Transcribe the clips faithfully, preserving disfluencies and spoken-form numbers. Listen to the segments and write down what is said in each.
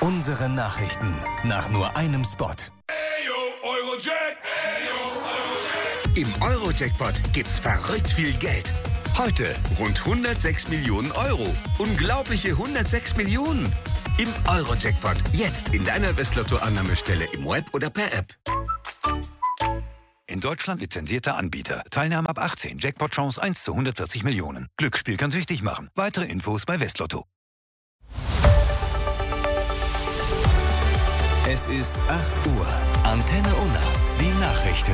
Unsere Nachrichten nach nur einem Spot. Im Euro-Jackpot gibt's verrückt viel Geld. Heute rund hundertsechs Millionen Euro. Unglaubliche hundertsechs Millionen. Im Euro-Jackpot. Jetzt in deiner Westlotto-Annahmestelle im Web oder per App. In Deutschland lizenzierter Anbieter. Teilnahme ab achtzehn. Jackpot-Chance eins zu hundertvierzig Millionen. Glücksspiel kann süchtig machen. Weitere Infos bei Westlotto. Es ist acht Uhr. Antenne Unna. Die Nachrichten.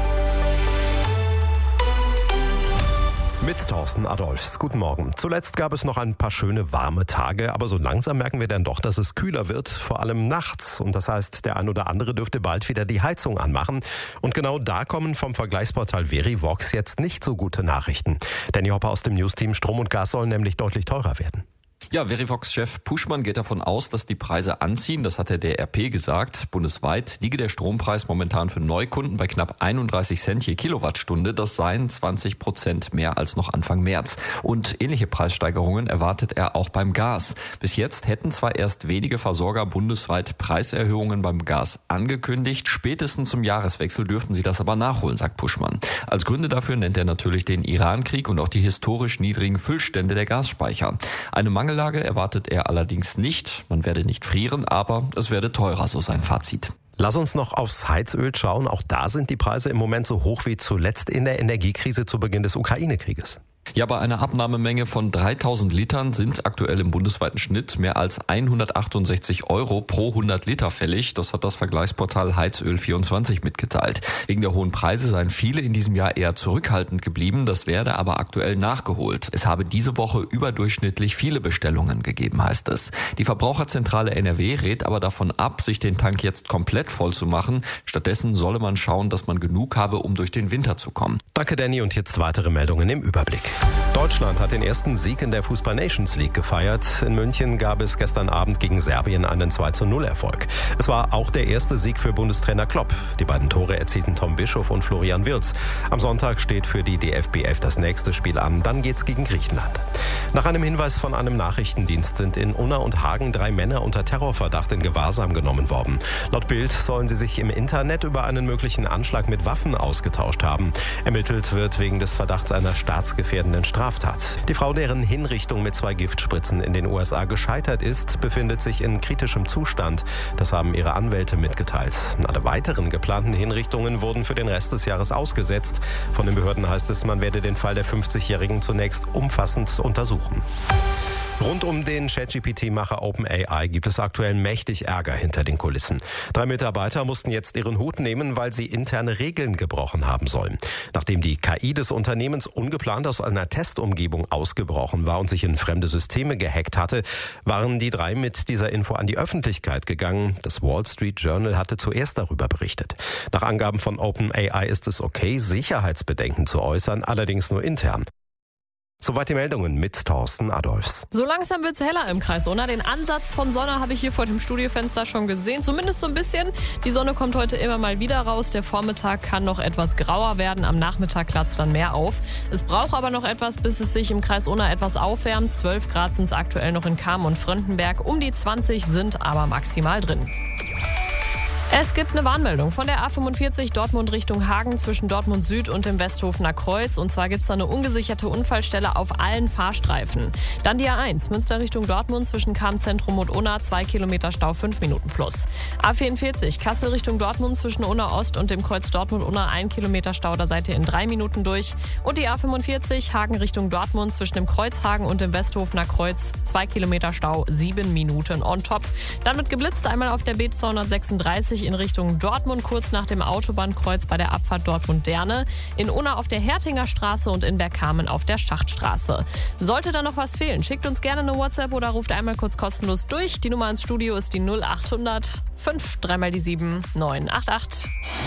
Mit Thorsten Adolfs. Guten Morgen. Zuletzt gab es noch ein paar schöne warme Tage, aber so langsam merken wir dann doch, dass es kühler wird, vor allem nachts. Und das heißt, der ein oder andere dürfte bald wieder die Heizung anmachen. Und genau da kommen vom Vergleichsportal Verivox jetzt nicht so gute Nachrichten. Danny Hopper aus dem Newsteam: Strom und Gas sollen nämlich deutlich teurer werden. Ja, Verivox-Chef Puschmann geht davon aus, dass die Preise anziehen. Das hat der D R P gesagt. Bundesweit liege der Strompreis momentan für Neukunden bei knapp einunddreißig Cent je Kilowattstunde. Das seien zwanzig Prozent mehr als noch Anfang März. Und ähnliche Preissteigerungen erwartet er auch beim Gas. Bis jetzt hätten zwar erst wenige Versorger bundesweit Preiserhöhungen beim Gas angekündigt. Spätestens zum Jahreswechsel dürften sie das aber nachholen, sagt Puschmann. Als Gründe dafür nennt er natürlich den Irankrieg und auch die historisch niedrigen Füllstände der Gasspeicher. Eine Mangellage erwartet er allerdings nicht. Man werde nicht frieren, aber es werde teurer, so sein Fazit. Lass uns noch aufs Heizöl schauen. Auch da sind die Preise im Moment so hoch wie zuletzt in der Energiekrise zu Beginn des Ukraine-Krieges. Ja, bei einer Abnahmemenge von dreitausend Litern sind aktuell im bundesweiten Schnitt mehr als hundertachtundsechzig Euro pro hundert Liter fällig. Das hat das Vergleichsportal Heizöl vierundzwanzig mitgeteilt. Wegen der hohen Preise seien viele in diesem Jahr eher zurückhaltend geblieben. Das werde aber aktuell nachgeholt. Es habe diese Woche überdurchschnittlich viele Bestellungen gegeben, heißt es. Die Verbraucherzentrale N R W rät aber davon ab, sich den Tank jetzt komplett voll zu machen. Stattdessen solle man schauen, dass man genug habe, um durch den Winter zu kommen. Danke, Danny. Und jetzt weitere Meldungen im Überblick. Deutschland hat den ersten Sieg in der Fußball-Nations League gefeiert. In München gab es gestern Abend gegen Serbien einen zwei zu null Erfolg. Es war auch der erste Sieg für Bundestrainer Klopp. Die beiden Tore erzielten Tom Bischof und Florian Wirtz. Am Sonntag steht für die D F B elf das nächste Spiel an. Dann geht's gegen Griechenland. Nach einem Hinweis von einem Nachrichtendienst sind in Unna und Hagen drei Männer unter Terrorverdacht in Gewahrsam genommen worden. Laut Bild sollen sie sich im Internet über einen möglichen Anschlag mit Waffen ausgetauscht haben. Ermittelt wird wegen des Verdachts einer staatsgefährdenden Straftat. Die Frau, deren Hinrichtung mit zwei Giftspritzen in den U S A gescheitert ist, befindet sich in kritischem Zustand. Das haben ihre Anwälte mitgeteilt. Alle weiteren geplanten Hinrichtungen wurden für den Rest des Jahres ausgesetzt. Von den Behörden heißt es, man werde den Fall der fünfzigjährigen zunächst umfassend untersuchen. Rund um den ChatGPT-Macher OpenAI gibt es aktuell mächtig Ärger hinter den Kulissen. Drei Mitarbeiter mussten jetzt ihren Hut nehmen, weil sie interne Regeln gebrochen haben sollen. Nachdem die K I des Unternehmens ungeplant aus einer Testumgebung ausgebrochen war und sich in fremde Systeme gehackt hatte, waren die drei mit dieser Info an die Öffentlichkeit gegangen. Das Wall Street Journal hatte zuerst darüber berichtet. Nach Angaben von OpenAI ist es okay, Sicherheitsbedenken zu äußern, allerdings nur intern. Soweit die Meldungen mit Thorsten Adolfs. So langsam wird's heller im Kreis Unna. Den Ansatz von Sonne habe ich hier vor dem Studiofenster schon gesehen. Zumindest so ein bisschen. Die Sonne kommt heute immer mal wieder raus. Der Vormittag kann noch etwas grauer werden. Am Nachmittag klatzt dann mehr auf. Es braucht aber noch etwas, bis es sich im Kreis Unna etwas aufwärmt. zwölf Grad sind es aktuell noch in Cham und Fröndenberg. Um die zwanzig sind aber maximal drin. Es gibt eine Warnmeldung von der A fünfundvierzig Dortmund Richtung Hagen zwischen Dortmund Süd und dem Westhofener Kreuz. Und zwar gibt es da eine ungesicherte Unfallstelle auf allen Fahrstreifen. Dann die A eins Münster Richtung Dortmund zwischen Cham Zentrum und Unna, zwei Kilometer Stau, fünf Minuten plus. A vierundvierzig Kassel Richtung Dortmund zwischen Unna Ost und dem Kreuz Dortmund-Unna, ein Kilometer Stau, da seid ihr in drei Minuten durch. Und die A fünfundvierzig Hagen Richtung Dortmund zwischen dem Kreuz Hagen und dem Westhofener Kreuz, zwei Kilometer Stau, sieben Minuten on top. Dann wird geblitzt, einmal auf der B zweihundertsechsunddreißig in Richtung Dortmund, kurz nach dem Autobahnkreuz bei der Abfahrt Dortmund-Derne, in Unna auf der Hertinger Straße und in Bergkamen auf der Schachtstraße. Sollte da noch was fehlen, schickt uns gerne eine WhatsApp oder ruft einmal kurz kostenlos durch. Die Nummer ins Studio ist die null achthundert fünf dreimal die sieben neun acht acht.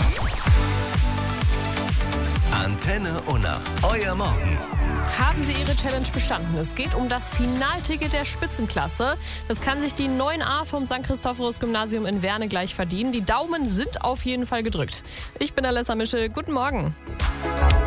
Antenne Unna, euer Morgen. Haben Sie Ihre Challenge bestanden? Es geht um das Finalticket der Spitzenklasse. Das kann sich die neun a vom Sankt Christophorus-Gymnasium in Werne gleich verdienen. Die Daumen sind auf jeden Fall gedrückt. Ich bin Alessa Mischel. Guten Morgen.